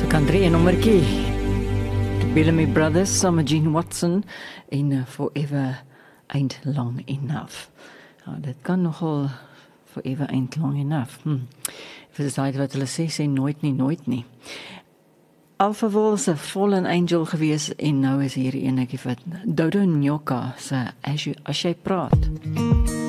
Country en nommertjie. The Bellamy Brothers saam met Gene Watson in Forever Ain't Long Enough. Ja, dit kan nogal Forever Ain't Long Enough. Vir die wat hulle sê nooit nie. Alpha Wolf se Fallen Angel gewees en nou is hier enetjie wat Dodo Nyoka se As Jy Praat.